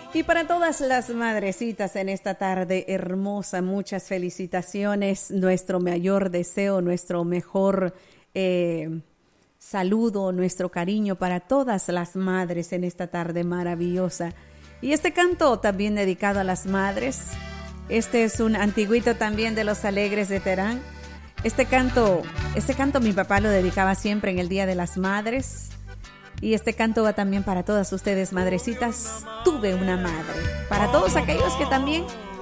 Y para todas las madrecitas en esta tarde hermosa, muchas felicitaciones, nuestro mayor deseo, nuestro mejor saludo, nuestro cariño para todas las madres en esta tarde maravillosa. Y este canto también dedicado a las madres, este es un antiguito también de Los Alegres de Terán. Este canto mi papá lo dedicaba siempre en el Día de las Madres. Y este canto va también para todas ustedes, madrecitas. Tuve una madre. Para todos aquellos que también